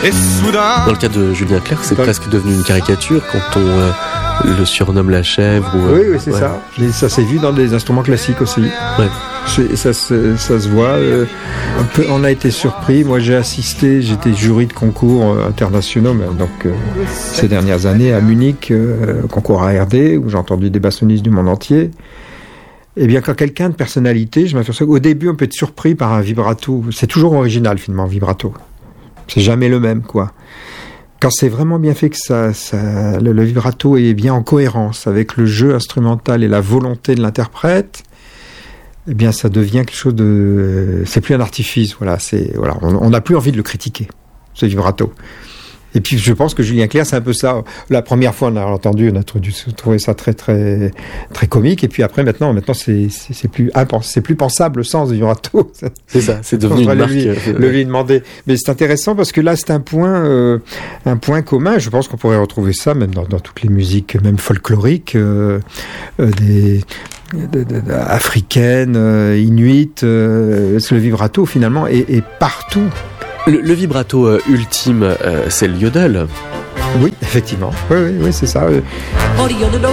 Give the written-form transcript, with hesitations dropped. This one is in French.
Et soudain... Dans le cas de Julien Clerc, c'est presque devenu une caricature quand on le surnomme la chèvre. Ou, oui, c'est ça. Et ça s'est vu dans des instruments classiques aussi. Ouais. Ça se voit. On a été surpris. Moi, j'étais jury de concours internationaux, donc ces dernières années à Munich, concours ARD, où j'ai entendu des bassonistes du monde entier. Eh bien, quand quelqu'un de personnalité, je m'aperçois qu'au début, on peut être surpris par un vibrato. C'est toujours original, finalement, vibrato. C'est jamais le même, quoi. Quand c'est vraiment bien fait, que le vibrato est bien en cohérence avec le jeu instrumental et la volonté de l'interprète, eh bien, ça devient quelque chose de... C'est plus un artifice, voilà. On n'a plus envie de le critiquer, ce vibrato. Et puis, je pense que Julien Clerc, c'est un peu ça. La première fois, on a entendu, on a trouvé ça très, très, très comique. Et puis après, maintenant, c'est plus pensable sans vibrato. C'est ça, c'est devenu une marque. Le lui demander. Mais c'est intéressant parce que là, c'est un point commun. Je pense qu'on pourrait retrouver ça même dans toutes les musiques, même folkloriques, africaines, inuites. Le vibrato, finalement, est partout. Le vibrato ultime, c'est le yodel. Oui, effectivement. Oui, c'est ça.